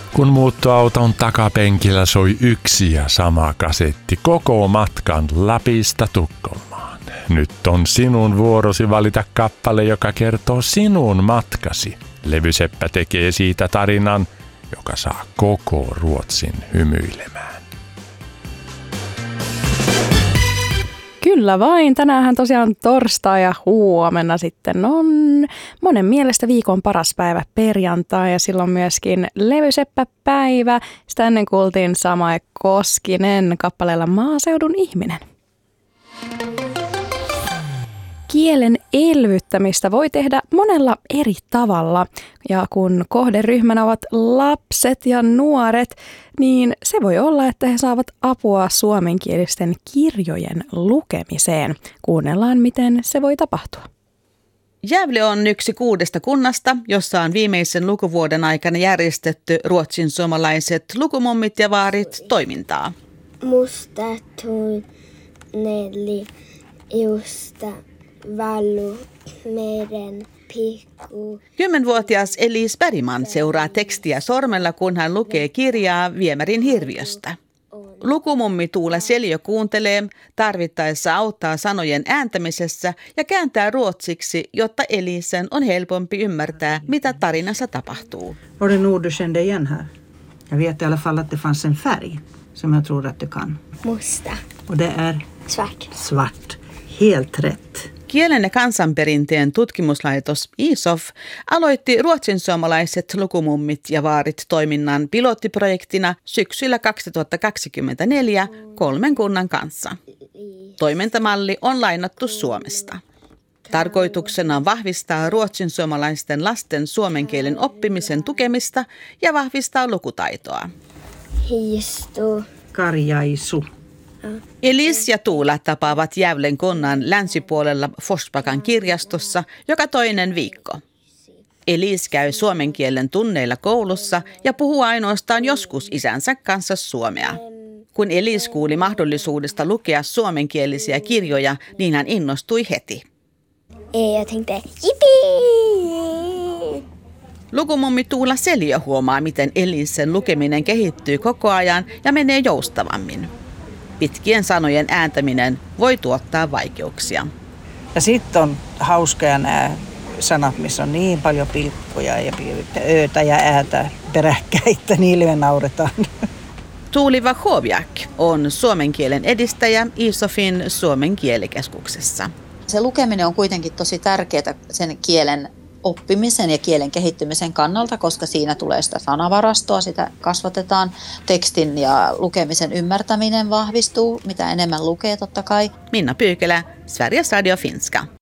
Kun muuttoauton takapenkillä soi yksi ja sama kasetti koko matkan Lapista Tukholmaan. Nyt on sinun vuorosi valita kappale, joka kertoo sinun matkasi. Levyseppä tekee siitä tarinan, joka saa koko Ruotsin hymyilemään. Kyllä vain. Tänäänhän tosiaan torstai ja huomenna sitten on monen mielestä viikon paras päivä perjantai ja silloin myöskin levyseppäpäivä. Sitä ennen kuultiin Samae Koskinen kappaleella Maaseudun ihminen. Kielen elvyttämistä voi tehdä monella eri tavalla ja kun kohderyhmänä ovat lapset ja nuoret, niin se voi olla, että he saavat apua suomenkielisten kirjojen lukemiseen. Kuunnellaan, miten se voi tapahtua. Gävle on yksi 6 kunnasta, jossa on viimeisen lukuvuoden aikana järjestetty ruotsin suomalaiset lukumummit ja vaarit toimintaa. Musta tunneli justa vallu meidän pikku. 10-vuotias Elise Bergman seuraa tekstiä sormella, kun hän lukee kirjaa Viemärin hirviöstä. Lukumummi Tuula Seljö kuuntelee, tarvittaessa auttaa sanojen ääntämisessä ja kääntää ruotsiksi, jotta Elisen on helpompi ymmärtää, mitä tarinassa tapahtuu. Var det nog du kände igen här? Jag vet i alla fall att det fanns en färg som jag tror att du kan. Musta. Och det är Svart. svart. Helt rätt. Kielen ja kansanperinteen tutkimuslaitos ISOF aloitti ruotsinsuomalaiset lukumummit ja vaarit toiminnan pilottiprojektina syksyllä 2024 3 kunnan kanssa. Toimintamalli on lainattu Suomesta. Tarkoituksena on vahvistaa ruotsinsuomalaisten lasten suomen kielen oppimisen tukemista ja vahvistaa lukutaitoa. Hiistu. Karjaisu. Elise ja Tuula tapaavat Gävlen kunnan länsipuolella Forsbakan kirjastossa joka toinen viikko. Elise käy suomen kielen tunneilla koulussa ja puhuu ainoastaan joskus isänsä kanssa suomea. Kun Elise kuuli mahdollisuudesta lukea suomenkielisiä kirjoja, niin hän innostui heti. Jag tänkte, jippii! Lukumummi Tuula Seljö huomaa, miten Elisen lukeminen kehittyy koko ajan ja menee joustavammin. Pitkien sanojen ääntäminen voi tuottaa vaikeuksia. Ja sitten on hauskoja nämä sanat, missä on niin paljon pilkkuja ja öötä ja äätä peräkkäin, että niille me nauretaan. Tuuli Wachowiak on suomen kielen edistäjä ISOFin Suomen kielikeskuksessa. Se lukeminen on kuitenkin tosi tärkeää sen kielen oppimisen ja kielen kehittymisen kannalta, koska siinä tulee sitä sanavarastoa, sitä kasvatetaan. Tekstin ja lukemisen ymmärtäminen vahvistuu, mitä enemmän lukee totta kai. Minna Pyykälä, Sveriges Radio Finska.